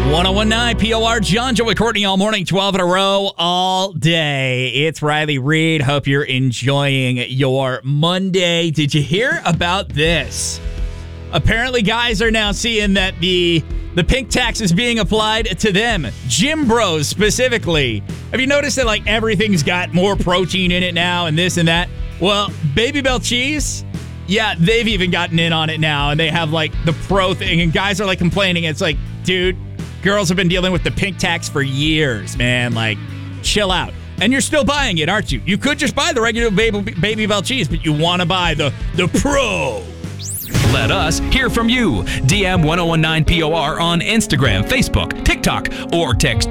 1019 POR, John, Joe, and Courtney all morning, 12 in a row, all day. It's Riley Reed. Hope you're enjoying your Monday. Did you hear about this? Apparently, guys are now seeing that the pink tax is being applied to them. Gym bros specifically. Have you noticed that like everything's got more protein in it now and this and that? Well, Baby Bell cheese, yeah, they've even gotten in on it now, and they have like the pro thing, and guys are like complaining. It's like, dude, girls have been dealing with the pink tax for years, man. Like, chill out. And you're still buying it, aren't you? You could just buy the regular Baby Bell cheese, but you want to buy the pro. Let us hear from you. DM 1019 POR on Instagram, Facebook, TikTok, or text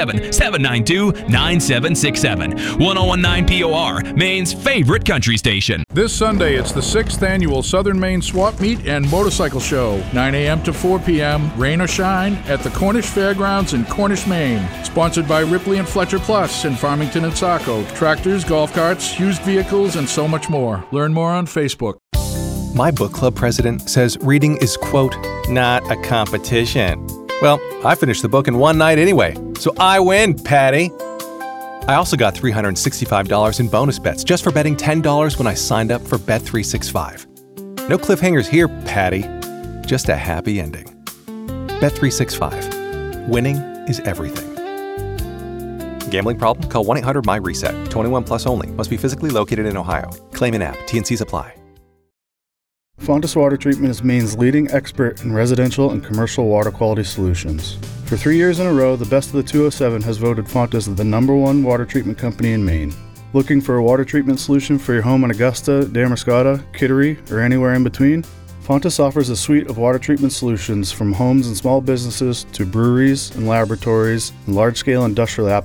207-792-9767. 1019 POR, Maine's favorite country station. This Sunday, it's the 6th annual Southern Maine Swap Meet and Motorcycle Show. 9 a.m. to 4 p.m., rain or shine, at the Cornish Fairgrounds in Cornish, Maine. Sponsored by Ripley and Fletcher Plus in Farmington and Saco. Tractors, golf carts, used vehicles, and so much more. Learn more on Facebook. My book club president says reading is, quote, not a competition. Well, I finished the book in one night anyway, so I win, Patty. I also got $365 in bonus bets just for betting $10 when I signed up for Bet365. No cliffhangers here, Patty. Just a happy ending. Bet365. Winning is everything. Gambling problem? Call 1-800-MY-RESET. 21 plus only. Must be physically located in Ohio. Claim in app. T&Cs apply. Fontis Water Treatment is Maine's leading expert in residential and commercial water quality solutions. For 3 years in a row, the Best of the 207 has voted Fontis the #1 water treatment company in Maine. Looking for a water treatment solution for your home in Augusta, Damariscotta, Kittery, or anywhere in between? Fontis offers a suite of water treatment solutions from homes and small businesses to breweries and laboratories and large-scale industrial applications.